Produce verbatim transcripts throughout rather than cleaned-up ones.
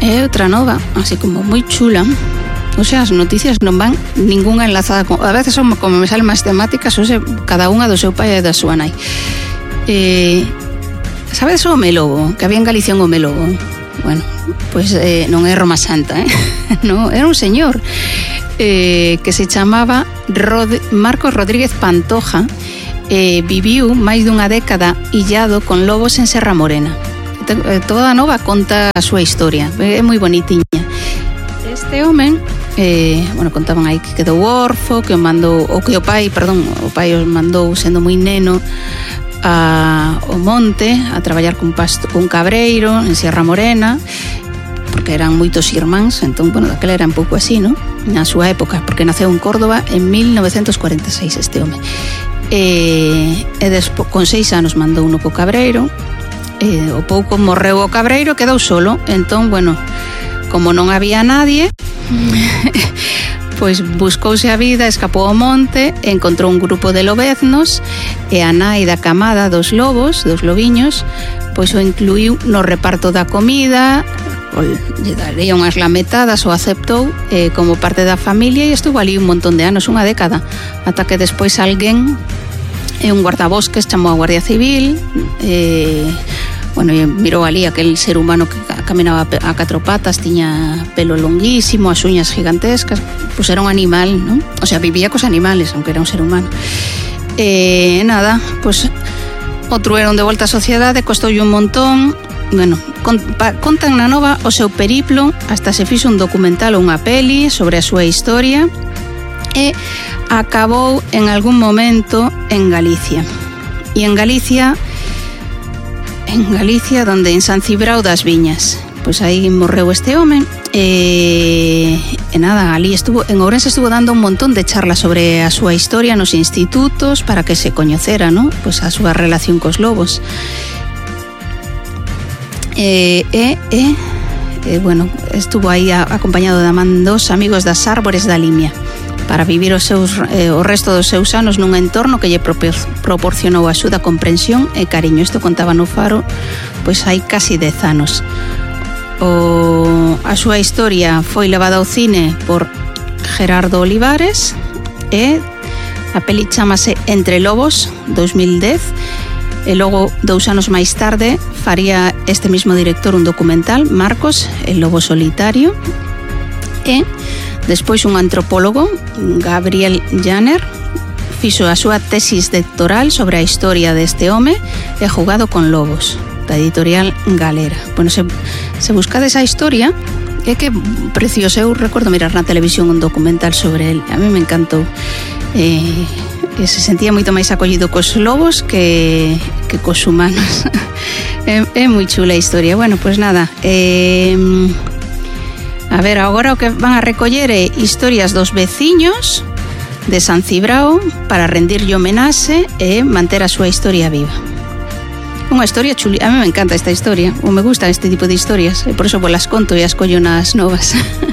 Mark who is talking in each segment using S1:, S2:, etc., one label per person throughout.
S1: E outra nova, así como moi chula. O sea, as noticias non van ningunha enlazada con... A veces son como me salen máis temáticas, ou sea, cada unha do seu pai e da súa nai. Eh, sabes o home lobo? Que había en Galicia un home lobo. Bueno, pois pues, eh, non é Roma Santa, eh? No, era un señor eh, que se chamaba Rod... Marcos Rodríguez Pantoja. Eh, viviu máis dunha década illado con lobos en Serra Morena. Toda a nova conta a súa historia, é moi bonitiña. Este home, eh, bueno, contaban aí que quedou orfo, que o mandou, ou que o pai, perdón, o pai os mandou sendo moi neno a, ao monte a traballar cun, pasto, cun cabreiro en Serra Morena, porque eran moitos irmáns, entón, bueno, daquela era un pouco así, non? Na súa época, porque naceu en Córdoba en mil novecentos cuarenta e seis este home. E, e despo, con seis anos mandou uno co cabreiro. E o pouco morreu o cabreiro, quedou solo. Entón, bueno, como non había nadie, pois buscouse a vida, escapou ao monte, encontrou un grupo de lobeznos e a nai da camada dos lobos, dos lobiños, pois o incluiu no reparto da comida, lle daría unhas lametadas, o aceptou eh, como parte da familia e estuvo ali un montón de anos, unha década, ata que despois alguén, eh, un guardabosques, chamou a Guardia Civil, eh, bueno, e mirou ali aquel ser humano que caminaba a catro patas, tiña pelo longuísimo, as uñas gigantescas, pois era un animal, non? O sea, vivía cos animales, aunque era un ser humano. E nada, pois outro era un de volta á sociedade, costoulle un montón. Bueno, contan na nova o seu periplo, hasta se fixo un documental ou unha peli sobre a súa historia e acabou en algún momento en Galicia. E en Galicia en Galicia, donde en San Cibrao das Viñas. Pois aí morreu este home e, e nada, ali estuvo, en Ourense estuvo dando un montón de charlas sobre a súa historia nos institutos para que se coñecera, ¿no? Pois a súa relación cos lobos. E, e, e, e bueno, estuvo aí a, acompañado da man dos amigos das Árbores da Limia para vivir os seus, eh, o resto dos seus anos nun entorno que lle proporcionou axuda, comprensión e cariño. Isto contaba no Faro, pois hai casi dez anos. O, a súa historia foi levada ao cine por Gerardo Olivares e a peli chamase Entre Lobos, dos mil dez, e logo, dous anos máis tarde, faría este mismo director un documental, Marcos, el lobo solitario, e despois un antropólogo, Gabriel Janer, fixo a súa tesis doctoral sobre a historia deste home e Jugado con lobos, da editorial Galera. Bueno, se, se buscades a historia, é que precioso. Eu recordo mirar na televisión un documental sobre el, a mí me encantou. Eh, e se sentía moito máis acollido cos lobos que, que cos humanos. é, é moi chula a historia. Bueno, pois pues nada, eh, a ver, agora o que van a recoller é historias dos veciños de San Cibrao para rendirlle homenaxe e manter a súa historia viva. Unha historia chuli, a mí me encanta esta historia, ou me gusta este tipo de historias, e por eso pues, las conto e as collo nas novas.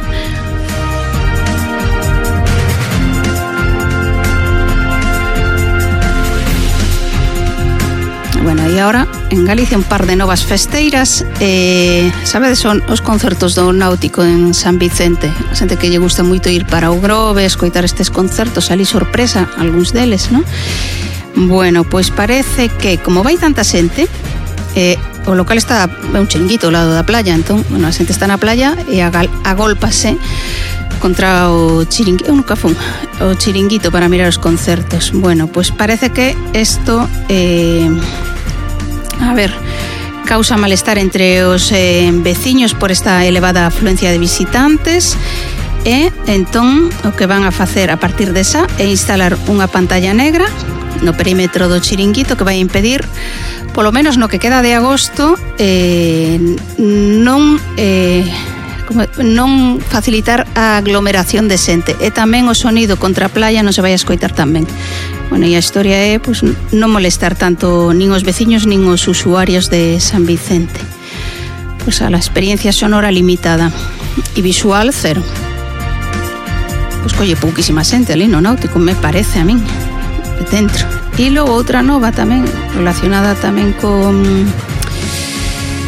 S1: Bueno, e agora en Galicia un par de novas festeiras. eh, Sabedes, son os concertos do Náutico en San Vicente. A xente que lle gusta moito ir para o Grove, escoitar estes concertos, ali sorpresa, algúns deles, non? Bueno, pois parece que como vai tanta xente, eh, o local está é un chiringuito ao lado da playa, entón, bueno, a xente está na playa e agólpase contra o chiringuito, eu nunca fun, o chiringuito para mirar os concertos. Bueno, pois parece que isto eh, a ver, causa malestar entre os eh, veciños por esta elevada afluencia de visitantes e entón o que van a facer a partir desa é instalar unha pantalla negra no perímetro do chiringuito que vai impedir, polo menos no que queda de agosto, eh, non eh, como, non facilitar a aglomeración de xente e tamén o sonido contra a playa non se vai a escoitar tamén. Bueno, e a historia é pues, non molestar tanto nin os veciños nin os usuarios de San Vicente. Pues a la experiencia sonora limitada e visual cero. Pues colle pouquísima xente ali no Náutico, me parece a min, dentro. E logo outra nova tamén, relacionada tamén con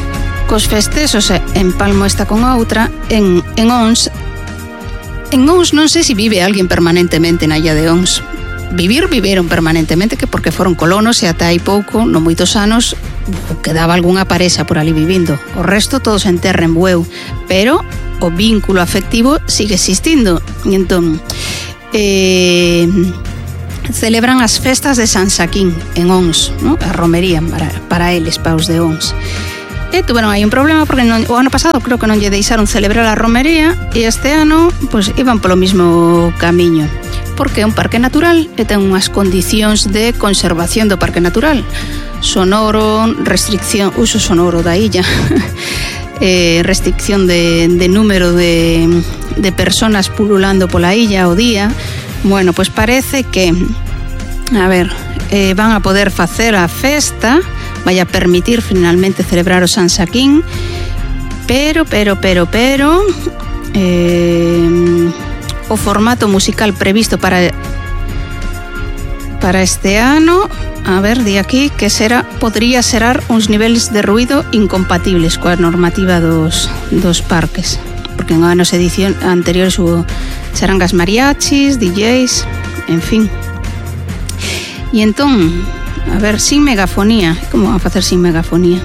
S1: cos festexos e empalmo esta con outra, en, en Ons, en Ons non sei se vive alguén permanentemente na illa de Ons. Vivir viveron permanentemente, que porque foron colonos e ata hai pouco, non moitos anos, quedaba algunha parexa por ali vivindo. O resto todos en terra en Bueu, pero o vínculo afectivo sigue existindo. E entón, eh, celebran as festas de San Saquín en Ons, ¿no? A romería para, para eles, para os de Ons. E tuveron aí un problema porque non, o ano pasado creo que non lle deixaron celebrar a romería e este ano pues, iban polo mismo camiño, porque é un parque natural e ten unhas condicións de conservación do parque natural, sonoro, restricción, uso sonoro da illa, eh, restricción de, de número de, de personas pululando pola illa o día. Bueno, pues parece que, a ver, eh, van a poder facer a festa, vai a permitir finalmente celebrar o San Saquín, pero, pero, pero, pero, eh, o formato musical previsto para para este ano, a ver, di aquí, que será, podría serar uns niveles de ruido incompatibles coa normativa dos, dos parques, porque en anos edición anteriores hubo charangas mariachis, D Js, en fin. E entón, a ver, sin megafonía, como van a facer sin megafonía?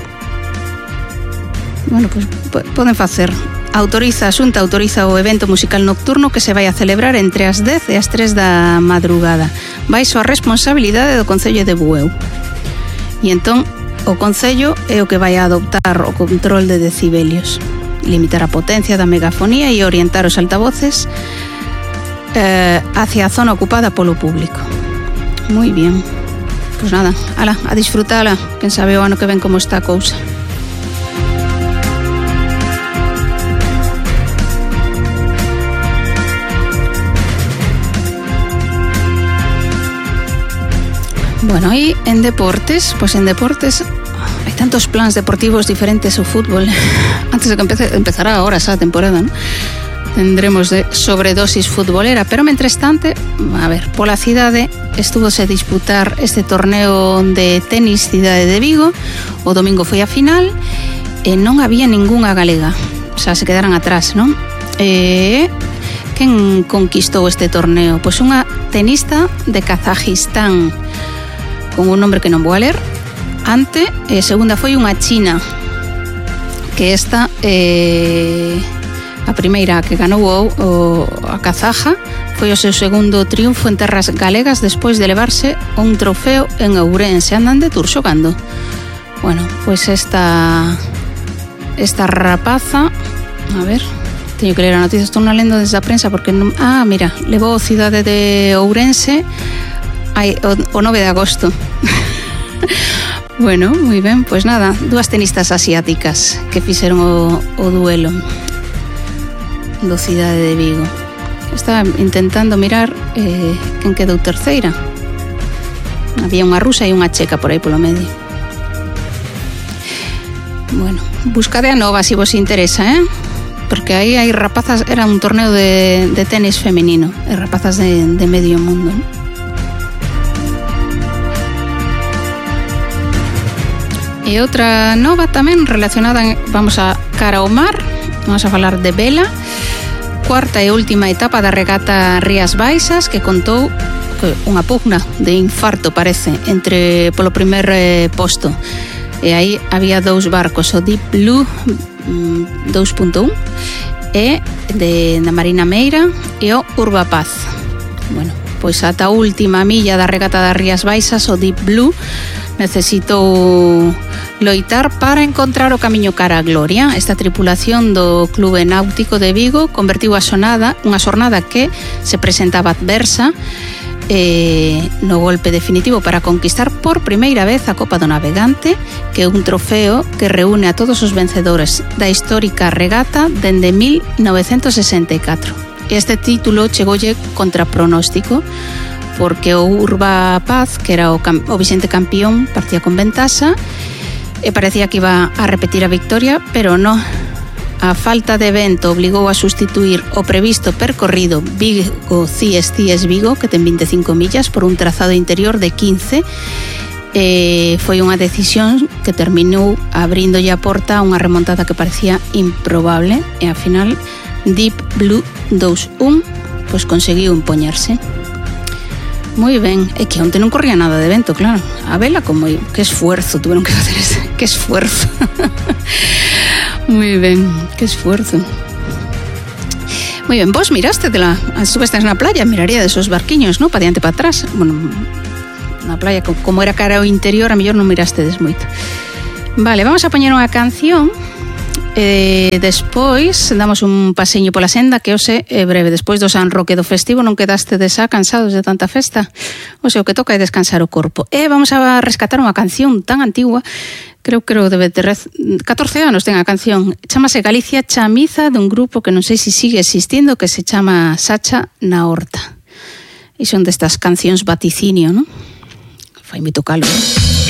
S1: Bueno, pues poden facer. Autoriza, a Xunta autoriza o evento musical nocturno que se vai a celebrar entre as dez e as tres da madrugada, baixo a responsabilidade do Concello de Bueu. E entón, o Concello é o que vai a adoptar o control de decibelios, limitar a potencia da megafonía e orientar os altavoces eh, hacia a zona ocupada polo público. Moi bien. Pois nada, ala, a disfrutala, quen sabe o ano que ven como está a cousa. Bueno, e en deportes, pois en deportes hai tantos plans deportivos diferentes ao fútbol. Antes de que empece, empezará ahora esa temporada, ¿no? Tendremos de sobredosis futbolera, pero mentrestante, a ver, pola cidade estúvose a disputar este torneo de tenis Cidade de Vigo. O domingo foi a final e non había ningunha galega, o sea, se quedaran atrás, non? E quen conquistou este torneo? Pois unha tenista de Kazajistán con un nombre que non vou a ler. Ante, e segunda foi unha china, que esta eh, a primeira que ganou o, o, a kazaja foi o seu segundo triunfo en terras galegas despois de levarse un trofeo en Ourense. Andan de tour xogando. Bueno, pois esta esta rapaza, a ver, teño que ler a noticia, estou non lendo desde a prensa porque non, ah, mira, levou cidade de Ourense ai, o, o nove de agosto. Bueno, moi ben, pois nada, dúas tenistas asiáticas que fixeron o, o duelo do Cidade de Vigo. Estaba intentando mirar eh, quen quedou terceira. Había unha rusa e unha checa por aí polo medio. Bueno, buscade a nova se vos interesa, eh? Porque aí hai rapazas, era un torneo de, de tenis femenino, e rapazas de, de medio mundo, ¿no? E outra nova tamén relacionada, vamos a cara ao mar, vamos a falar de vela, cuarta e última etapa da regata Rías Baixas, que contou unha pugna de infarto, parece, entre polo primer eh, posto. E aí había dous barcos, o Deep Blue dos punto un e de na Marina Meira e o Urbapaz. Bueno, pois ata a última milla da regata das Rías Baixas, o Deep Blue necesitou loitar para encontrar o camiño cara a gloria. Esta tripulación do Clube Náutico de Vigo convertiu a xornada, unha xornada que se presentaba adversa, eh, no golpe definitivo para conquistar por primeira vez a Copa do Navegante, que é un trofeo que reúne a todos os vencedores da histórica regata dende mil novecentos sesenta e catro. Este título chegoulle contra pronóstico, porque o Urbapaz, que era o, o Vicente campeón, partía con ventaxa e parecía que iba a repetir a victoria, pero non. A falta de vento obligou a sustituir o previsto percorrido Vigo-Cies-Cies Vigo, que ten vinte e cinco millas, por un trazado interior de quince, eh, foi unha decisión que terminou abrindolle a porta a unha remontada que parecía improbable e ao final Deep Blue dos un pois conseguiu impoñerse. Moi ben, é que onte non corría nada de vento, claro. A vela como que esfuerzo tuveron que facer este, que esfuerzo. Moi ben, que esfuerzo. Moi ben, vos miraste de la, estuvestes na playa, miraría de esos barquiños, ¿no? Pa diante pa atrás. Bueno, na playa como era cara ao interior, a mellor non mirastedes moito. Vale, vamos a poñer unha canción. Eh, despois damos un paseño pola senda que hoxe é breve. Despois do San Roque do festivo non quedaste de xa cansados de tanta festa. O sea, o que toca é descansar o corpo. E vamos a rescatar unha canción tan antigua, creo que debe ter catorce anos ten a canción. Chámase Galicia Chamiza, dun grupo que non sei se sigue existindo, que se chama Sacha na Horta. E son destas cancións vaticinio, non? Fai me tocalo.